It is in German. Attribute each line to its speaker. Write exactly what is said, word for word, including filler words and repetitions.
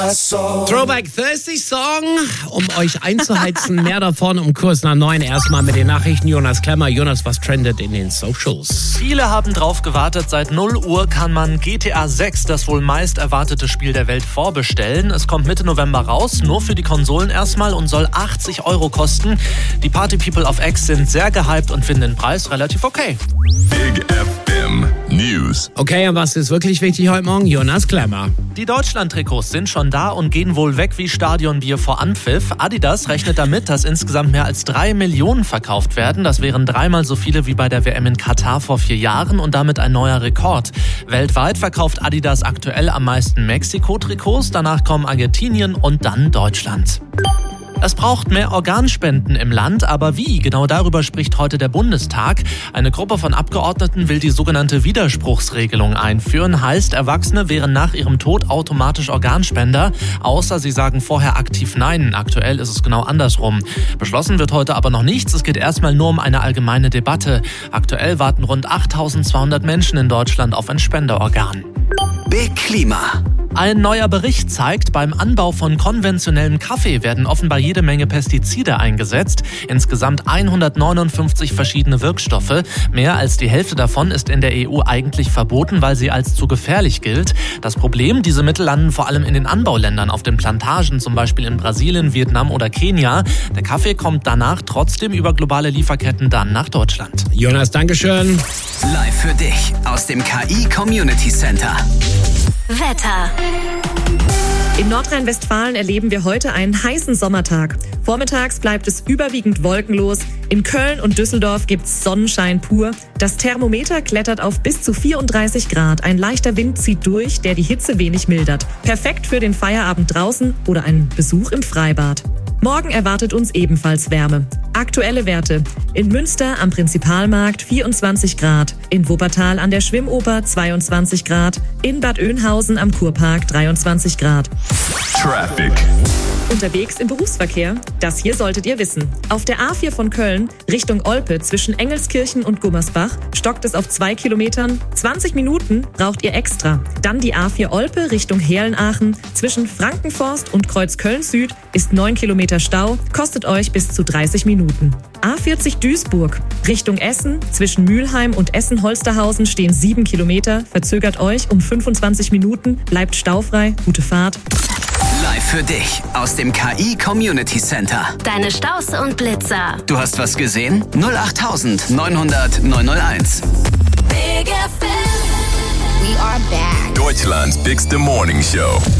Speaker 1: Throwback Thursday Song, um euch einzuheizen. Mehr davon um Kurs nach neun. Erstmal mit den Nachrichten. Jonas Klemmer. Jonas, was trendet in den Socials?
Speaker 2: Viele haben drauf gewartet. Seit null Uhr kann man G T A sechs, das wohl meist erwartete Spiel der Welt, vorbestellen. Es kommt Mitte November raus, nur für die Konsolen erstmal und soll achtzig Euro kosten. Die Party People auf X sind sehr gehypt und finden den Preis relativ okay.
Speaker 3: Big F M News.
Speaker 1: Okay, und was ist wirklich wichtig heute Morgen? Jonas Klemmer.
Speaker 2: Die Deutschland-Trikots sind schon da und gehen wohl weg wie Stadionbier vor Anpfiff. Adidas rechnet damit, dass insgesamt mehr als drei Millionen verkauft werden. Das wären dreimal so viele wie bei der W M in Katar vor vier Jahren und damit ein neuer Rekord. Weltweit verkauft Adidas aktuell am meisten Mexiko-Trikots, danach kommen Argentinien und dann Deutschland. Es braucht mehr Organspenden im Land, aber wie? Genau darüber spricht heute der Bundestag. Eine Gruppe von Abgeordneten will die sogenannte Widerspruchsregelung einführen. Heißt, Erwachsene wären nach ihrem Tod automatisch Organspender, außer sie sagen vorher aktiv Nein. Aktuell ist es genau andersrum. Beschlossen wird heute aber noch nichts. Es geht erstmal nur um eine allgemeine Debatte. Aktuell warten rund achttausendzweihundert Menschen in Deutschland auf ein Spenderorgan.
Speaker 4: Big Klima.
Speaker 2: Ein neuer Bericht zeigt, beim Anbau von konventionellem Kaffee werden offenbar jede Menge Pestizide eingesetzt. Insgesamt hundertneunundfünfzig verschiedene Wirkstoffe. Mehr als die Hälfte davon ist in der E U eigentlich verboten, weil sie als zu gefährlich gilt. Das Problem, diese Mittel landen vor allem in den Anbauländern, auf den Plantagen, zum Beispiel in Brasilien, Vietnam oder Kenia. Der Kaffee kommt danach trotzdem über globale Lieferketten dann nach Deutschland.
Speaker 1: Jonas, Dankeschön.
Speaker 4: Live für dich aus dem K I Community Center.
Speaker 5: Wetter.
Speaker 6: In Nordrhein-Westfalen erleben wir heute einen heißen Sommertag. Vormittags bleibt es überwiegend wolkenlos. In Köln und Düsseldorf gibt's Sonnenschein pur. Das Thermometer klettert auf bis zu vierunddreißig Grad. Ein leichter Wind zieht durch, der die Hitze wenig mildert. Perfekt für den Feierabend draußen oder einen Besuch im Freibad. Morgen erwartet uns ebenfalls Wärme. Aktuelle Werte: in Münster am Prinzipalmarkt vierundzwanzig Grad, in Wuppertal an der Schwimmoper zweiundzwanzig Grad, in Bad Oeynhausen am Kurpark dreiundzwanzig Grad.
Speaker 3: Traffic.
Speaker 6: Unterwegs im Berufsverkehr? Das hier solltet ihr wissen. Auf der A vier von Köln Richtung Olpe zwischen Engelskirchen und Gummersbach stockt es auf zwei Kilometern. zwanzig Minuten braucht ihr extra. Dann die A vier Olpe Richtung Herlenachen. Zwischen Frankenforst und Kreuzköln Süd ist neun Kilometer Stau, kostet euch bis zu dreißig Minuten. A vierzig Duisburg Richtung Essen. Zwischen Mülheim und Essen-Holsterhausen stehen sieben Kilometer, verzögert euch um fünfundzwanzig Minuten, bleibt staufrei, gute Fahrt.
Speaker 4: Live für dich aus dem K I Community Center.
Speaker 5: Deine Staus und Blitzer.
Speaker 4: Du hast was gesehen? null acht neunhundert neunhunderteins.
Speaker 5: Big F M. We are back.
Speaker 3: Deutschland's bigste Morning Show.